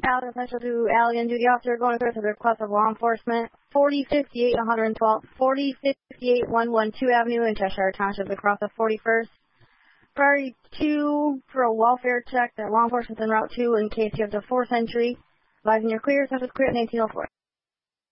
Allen, essential to alien duty officer going through the request of law enforcement. 4058 112, 4058 112 Avenue in Cheshire Township across the 41st. Priority 2 for a welfare check that law enforcement's en route to in case you have the 4th entry. Advising you're clear, such as clear at 1904.